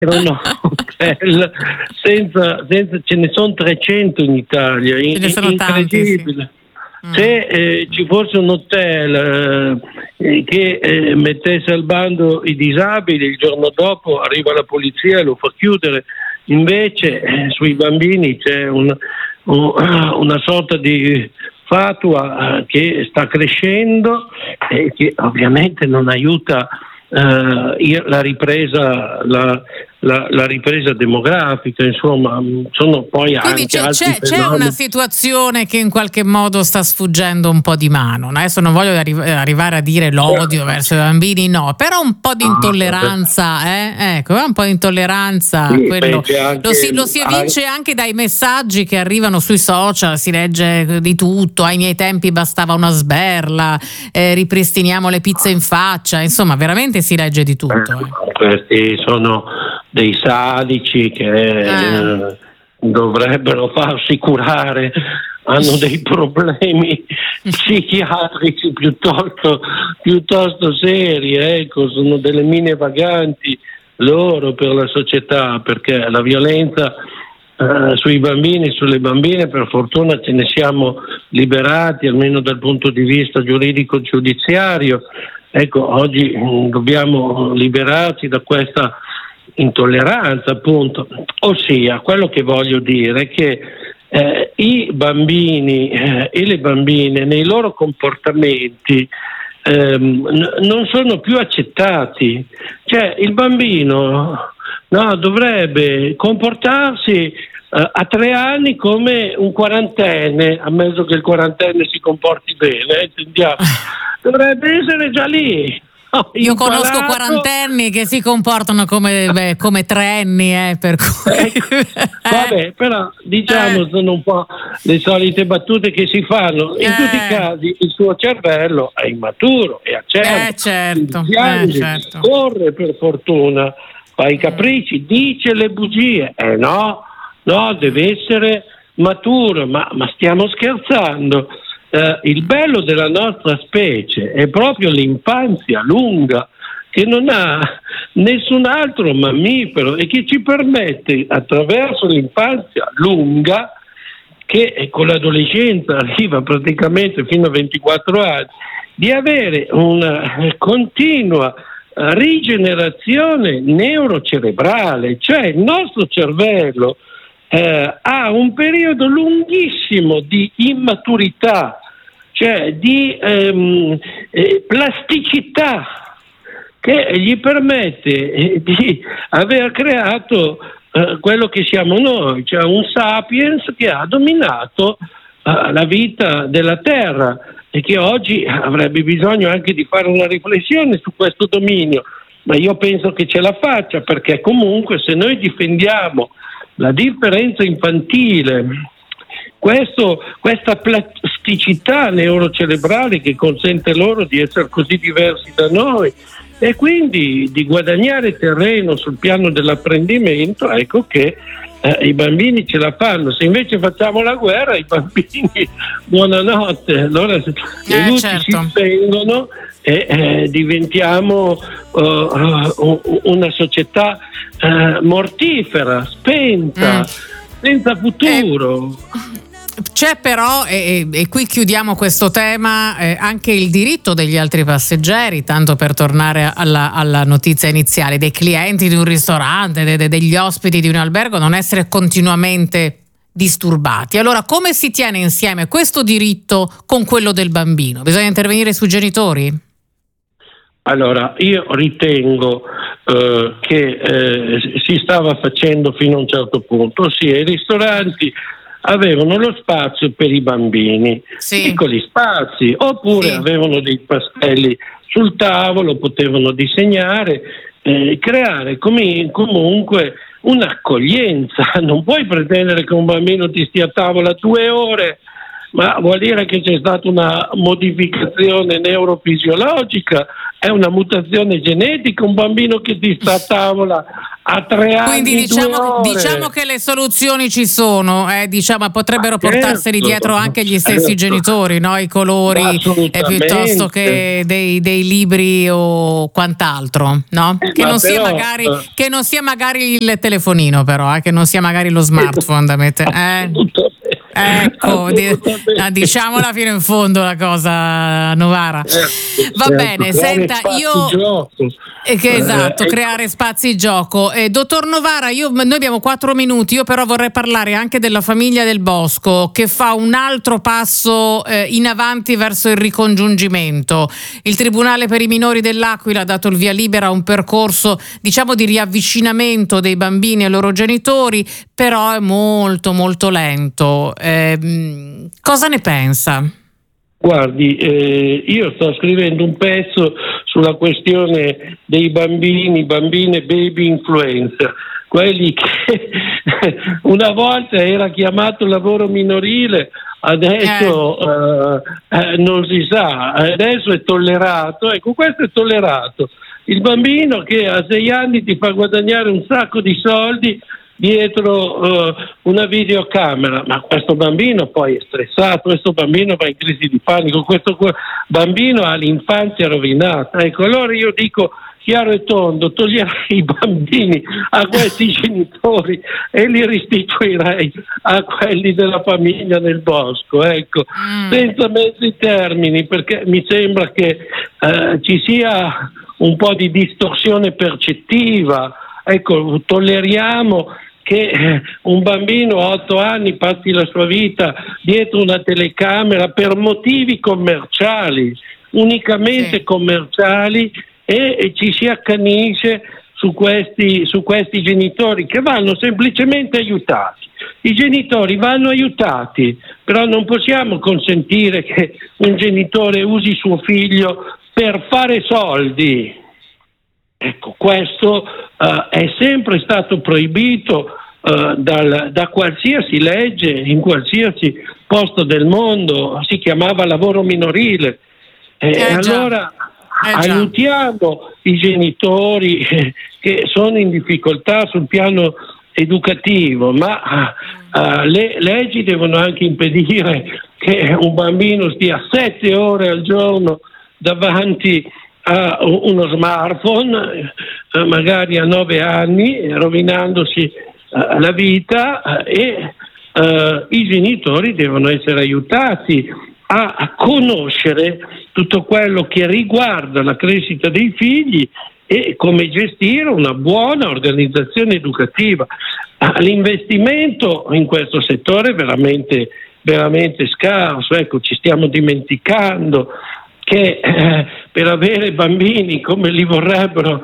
un hotel senza ce ne sono 300 in Italia, ce ne sono incredibile. Tanti, sì. Se ci fosse un hotel che mettesse al bando i disabili, il giorno dopo arriva la polizia e lo fa chiudere. Invece sui bambini c'è una sorta di fatua che sta crescendo e che ovviamente non aiuta la ripresa demografica, insomma, sono poi quindi anche altri c'è una situazione che in qualche modo sta sfuggendo un po' di mano. Adesso non voglio arrivare a dire l'odio verso i bambini, no, però un po' di intolleranza, ecco, un po' di intolleranza, sì, quello lo si evince anche dai messaggi che arrivano sui social, si legge di tutto, ai miei tempi bastava una sberla, ripristiniamo le pizze in faccia, insomma veramente si legge di tutto. Questi sono dei sadici che dovrebbero farsi curare, hanno dei problemi psichiatrici piuttosto seri, ecco, sono delle mine vaganti loro per la società, perché la violenza sui bambini, sulle bambine, per fortuna ce ne siamo liberati, almeno dal punto di vista giuridico-giudiziario. Ecco, oggi dobbiamo liberarci da questa intolleranza, appunto. Ossia, quello che voglio dire è che i bambini e le bambine nei loro comportamenti non sono più accettati. Cioè, il bambino dovrebbe comportarsi a 3 anni come un quarantenne, ammesso che il quarantenne si comporti bene, intendiamo. Dovrebbe essere già lì. Io conosco quarantenni che si comportano come treenni, per cui vabbè, però diciamo sono un po' le solite battute che si fanno. In tutti i casi il suo cervello è immaturo e accerta, certo. corre per fortuna, fa i capricci, dice le bugie. No, deve essere maturo, ma stiamo scherzando. Il bello della nostra specie è proprio l'infanzia lunga, che non ha nessun altro mammifero e che ci permette, attraverso l'infanzia lunga, che con l'adolescenza arriva praticamente fino a 24 anni, di avere una continua rigenerazione neurocerebrale, cioè il nostro cervello ha un periodo lunghissimo di immaturità, cioè di plasticità, che gli permette di aver creato quello che siamo noi, cioè un sapiens che ha dominato la vita della Terra e che oggi avrebbe bisogno anche di fare una riflessione su questo dominio, ma io penso che ce la faccia, perché comunque se noi difendiamo la differenza infantile, questa plasticità neurocerebrale che consente loro di essere così diversi da noi e quindi di guadagnare terreno sul piano dell'apprendimento, ecco che i bambini ce la fanno. Se invece facciamo la guerra, i bambini buonanotte, allora le luci si spengono e diventiamo una società mortifera, spenta, senza futuro. C'è però, e qui chiudiamo questo tema, anche il diritto degli altri passeggeri, tanto per tornare alla notizia iniziale, dei clienti di un ristorante, degli ospiti di un albergo, non essere continuamente disturbati. Allora, come si tiene insieme questo diritto con quello del bambino? Bisogna intervenire sui genitori? Allora, io ritengo che si stava facendo fino a un certo punto, ossia i ristoranti avevano lo spazio per i bambini, piccoli spazi, oppure avevano dei pastelli sul tavolo, potevano disegnare, creare comunque un'accoglienza. Non puoi pretendere che un bambino ti stia a tavola 2 ore ma vuol dire che c'è stata una modificazione neurofisiologica, è una mutazione genetica, un bambino che ti sta a tavola a 3 anni. Quindi diciamo che le soluzioni ci sono, potrebbero portarseli dietro anche gli stessi genitori, no? I colori piuttosto che dei libri o quant'altro, no? Che non sia magari il telefonino, però, che non sia magari lo smartphone da mettere. Ecco, diciamola fino in fondo la cosa, Novara. Va bene, senta, creare spazi gioco. Dottor Novara, noi abbiamo 4 minuti, io però vorrei parlare anche della famiglia del Bosco, che fa un altro passo in avanti verso il ricongiungimento. Il Tribunale per i minori dell'Aquila ha dato il via libera a un percorso, diciamo, di riavvicinamento dei bambini ai loro genitori, però è molto molto lento. Cosa ne pensa? Guardi, io sto scrivendo un pezzo sulla questione dei bambine baby influencer, quelli che una volta era chiamato lavoro minorile, adesso non si sa, adesso è tollerato. Ecco, questo è tollerato. Il bambino che a 6 anni ti fa guadagnare un sacco di soldi dietro una videocamera, ma questo bambino poi è stressato, questo bambino va in crisi di panico, questo bambino ha l'infanzia rovinata. Ecco, allora io dico chiaro e tondo, toglierei i bambini a questi genitori e li restituirei a quelli della famiglia del Bosco, ecco, senza mezzi termini, perché mi sembra che ci sia un po' di distorsione percettiva. Ecco, tolleriamo che un bambino a 8 anni passi la sua vita dietro una telecamera per motivi commerciali, unicamente commerciali, e ci si accanisce su questi genitori che vanno semplicemente aiutati. I genitori vanno aiutati, però non possiamo consentire che un genitore usi suo figlio per fare soldi. Ecco, questo è sempre stato proibito da qualsiasi legge, in qualsiasi posto del mondo, si chiamava lavoro minorile. Allora aiutiamo i genitori che sono in difficoltà sul piano educativo, ma le leggi devono anche impedire che un bambino stia 7 ore al giorno davanti a uno smartphone, magari a 9 anni, rovinandosi la vita, e i genitori devono essere aiutati a conoscere tutto quello che riguarda la crescita dei figli e come gestire una buona organizzazione educativa. L'investimento in questo settore è veramente, veramente scarso. Ecco, ci stiamo dimenticando che per avere bambini come li vorrebbero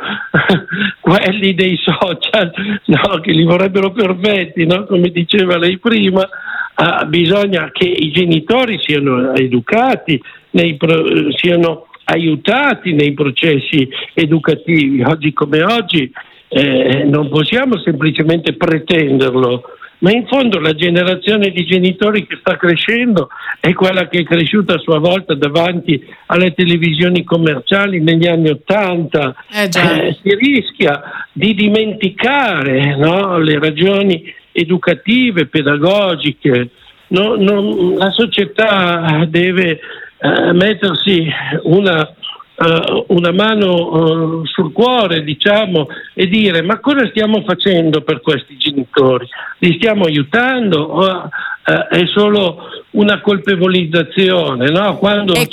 quelli dei social, no, che li vorrebbero perfetti, no, come diceva lei prima, bisogna che i genitori siano educati, siano aiutati nei processi educativi. Oggi come oggi non possiamo semplicemente pretenderlo, ma in fondo la generazione di genitori che sta crescendo è quella che è cresciuta a sua volta davanti alle televisioni commerciali negli anni '80. Si rischia di dimenticare, no, le ragioni educative, pedagogiche. La società deve mettersi una mano sul cuore, diciamo, e dire: ma cosa stiamo facendo per questi genitori? Li stiamo aiutando o è solo una colpevolizzazione, no? Quando e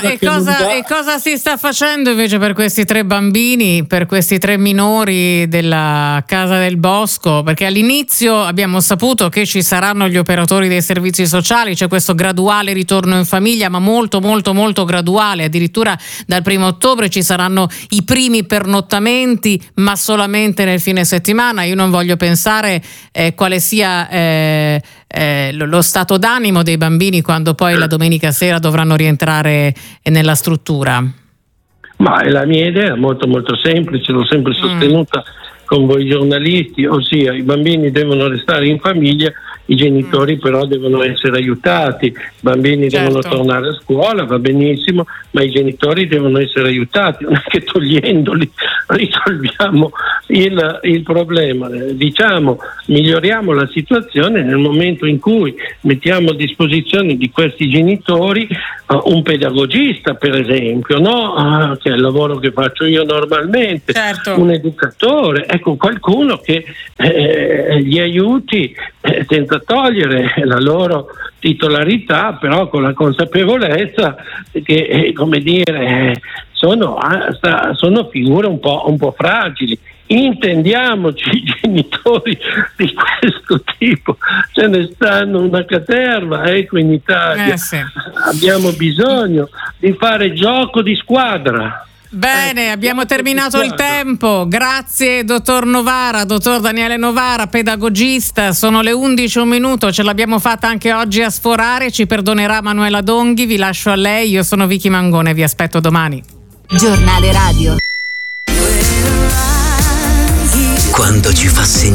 cosa si sta facendo invece per questi 3 bambini, per questi 3 minori della Casa del Bosco? Perché all'inizio abbiamo saputo che ci saranno gli operatori dei servizi sociali, c'è questo graduale ritorno in famiglia, ma molto molto molto graduale, addirittura dal 1° ottobre ci saranno i primi pernottamenti, ma solamente nel fine settimana. Io non voglio pensare quale sia lo stato d'animo dei bambini quando poi la domenica sera dovranno rientrare nella struttura. Ma la mia idea è molto molto semplice, l'ho sempre sostenuta con voi giornalisti, ossia i bambini devono restare in famiglia i genitori però devono essere aiutati, i bambini devono tornare a scuola, va benissimo, ma i genitori devono essere aiutati, non è che togliendoli risolviamo il problema. Diciamo, miglioriamo la situazione nel momento in cui mettiamo a disposizione di questi genitori un pedagogista, per esempio, no? Che è il lavoro che faccio io normalmente, un educatore, ecco, qualcuno che gli aiuti senza togliere la loro titolarità, però con la consapevolezza che, come dire, sono figure un po' fragili. Intendiamoci, i genitori di questo tipo ce ne stanno una caterva, ecco, in Italia. Abbiamo bisogno di fare gioco di squadra. Bene, abbiamo terminato il tempo. Grazie dottor Novara, dottor Daniele Novara, pedagogista. Sono le 11:01, ce l'abbiamo fatta anche oggi a sforare, ci perdonerà Manuela Donghi. Vi lascio a lei, io sono Vicky Mangone, vi aspetto domani. Giornale Radio. Quando ci fa sentire